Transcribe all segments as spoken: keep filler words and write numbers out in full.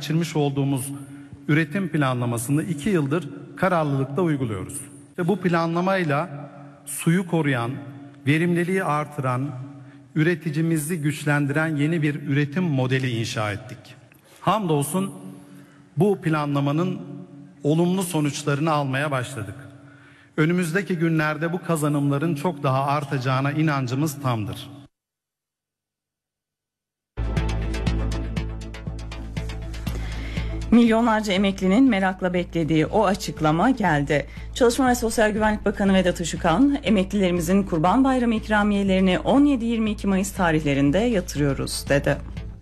geçirmiş olduğumuz üretim planlamasını iki yıldır kararlılıkla uyguluyoruz. Ve bu planlamayla suyu koruyan, verimliliği artıran, üreticimizi güçlendiren yeni bir üretim modeli inşa ettik. Hamdolsun bu planlamanın olumlu sonuçlarını almaya başladık. Önümüzdeki günlerde bu kazanımların çok daha artacağına inancımız tamdır. Milyonlarca emeklinin merakla beklediği o açıklama geldi. Çalışma ve Sosyal Güvenlik Bakanı Vedat Işıkhan, emeklilerimizin Kurban Bayramı ikramiyelerini on yedi yirmi iki Mayıs tarihlerinde yatırıyoruz dedi.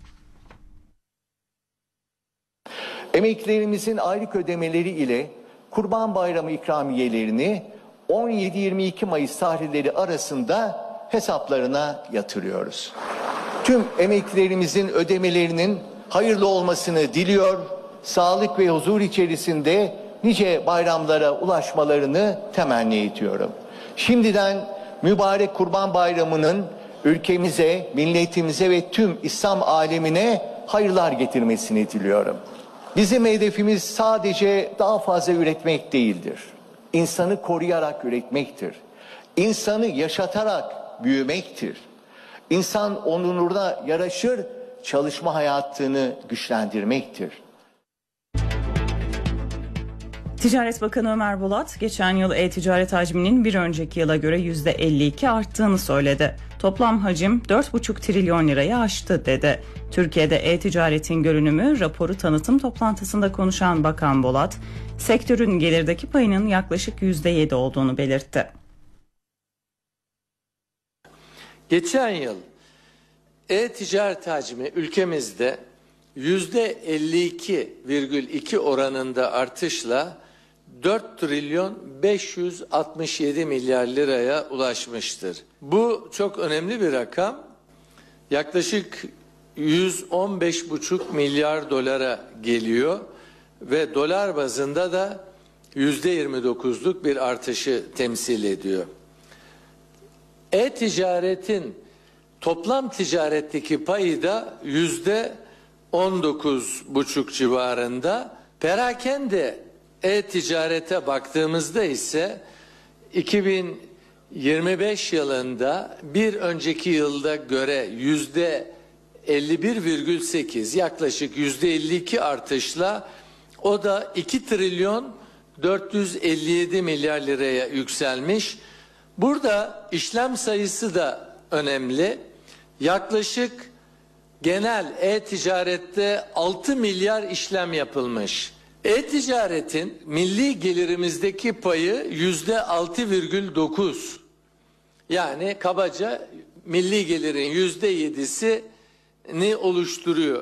Emeklilerimizin aylık ödemeleri ile Kurban Bayramı ikramiyelerini on yedi yirmi iki Mayıs tarihleri arasında hesaplarına yatırıyoruz. Tüm emeklilerimizin ödemelerinin hayırlı olmasını diliyor, sağlık ve huzur içerisinde nice bayramlara ulaşmalarını temenni ediyorum. Şimdiden mübarek Kurban Bayramı'nın ülkemize, milletimize ve tüm İslam alemine hayırlar getirmesini diliyorum. Bizim hedefimiz sadece daha fazla üretmek değildir. İnsanı koruyarak üretmektir. İnsanı yaşatarak büyümektir. İnsan onuruna yaraşır, çalışma hayatını güçlendirmektir. Ticaret Bakanı Ömer Bolat, geçen yıl e-ticaret hacminin bir önceki yıla göre yüzde elli iki arttığını söyledi. Toplam hacim dört buçuk trilyon lirayı aştı dedi. Türkiye'de e-ticaretin görünümü raporu tanıtım toplantısında konuşan Bakan Bolat, sektörün gelirdeki payının yaklaşık yüzde yedi olduğunu belirtti. Geçen yıl e-ticaret hacmi ülkemizde yüzde elli iki virgül iki oranında artışla dört trilyon beş yüz altmış yedi milyar liraya ulaşmıştır. Bu çok önemli bir rakam. Yaklaşık yüz on beş buçuk milyar dolara geliyor ve dolar bazında da yüzde yirmi dokuzluk bir artışı temsil ediyor. E-ticaretin toplam ticaretteki payı da yüzde on dokuz buçuk civarında. Perakende e-ticarete baktığımızda ise iki bin yirmi beş yılında bir önceki yılda göre yüzde elli bir virgül sekiz, yaklaşık yüzde elli iki artışla o da iki trilyon dört yüz elli yedi milyar liraya yükselmiş. Burada işlem sayısı da önemli. Yaklaşık genel e-ticarette altı milyar işlem yapılmış. E-ticaretin milli gelirimizdeki payı yüzde altı virgül dokuz. Yani kabaca milli gelirin yüzde yedisini oluşturuyor.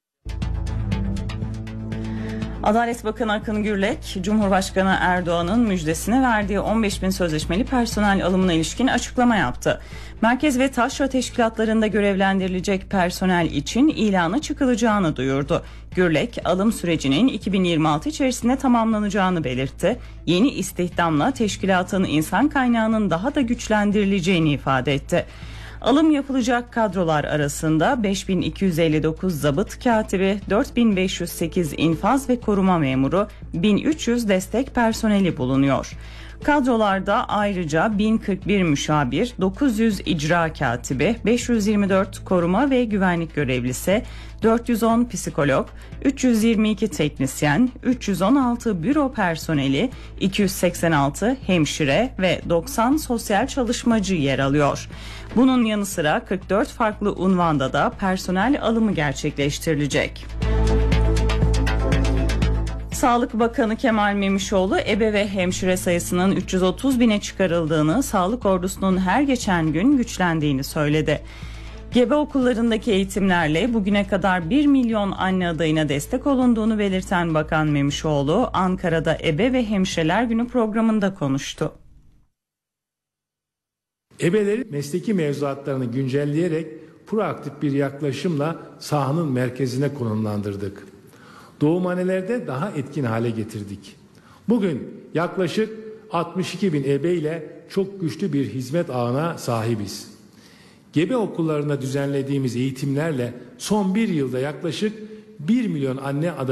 Adalet Bakanı Akın Gürlek, Cumhurbaşkanı Erdoğan'ın müjdesini verdiği on beş bin sözleşmeli personel alımına ilişkin açıklama yaptı. Merkez ve taşra teşkilatlarında görevlendirilecek personel için ilanı çıkılacağını duyurdu. Gürlek, alım sürecinin iki bin yirmi altı içerisinde tamamlanacağını belirtti. Yeni istihdamla teşkilatın insan kaynağının daha da güçlendirileceğini ifade etti. Alım yapılacak kadrolar arasında beş bin iki yüz elli dokuz zabıt katibi, dört bin beş yüz sekiz infaz ve koruma memuru, bin üç yüz destek personeli bulunuyor. Kadrolarda ayrıca bin kırk bir müşavir, dokuz yüz icra katibi, beş yüz yirmi dört koruma ve güvenlik görevlisi, dört yüz on psikolog, üç yüz yirmi iki teknisyen, üç yüz on altı büro personeli, iki yüz seksen altı hemşire ve doksan sosyal çalışmacı yer alıyor. Bunun yanı sıra kırk dört farklı unvanda da personel alımı gerçekleştirilecek. Sağlık Bakanı Kemal Memişoğlu, ebe ve hemşire sayısının üç yüz otuz bine çıkarıldığını, sağlık ordusunun her geçen gün güçlendiğini söyledi. Gebe okullarındaki eğitimlerle bugüne kadar bir milyon anne adayına destek olunduğunu belirten Bakan Memişoğlu, Ankara'da Ebe ve Hemşireler Günü programında konuştu. Ebeleri mesleki mevzuatlarını güncelleyerek proaktif bir yaklaşımla sahanın merkezine konumlandırdık. Doğumhanelerde daha etkin hale getirdik. Bugün yaklaşık altmış iki bin ebe ile çok güçlü bir hizmet ağına sahibiz. Gebe okullarında düzenlediğimiz eğitimlerle son bir yılda yaklaşık bir milyon anne adayı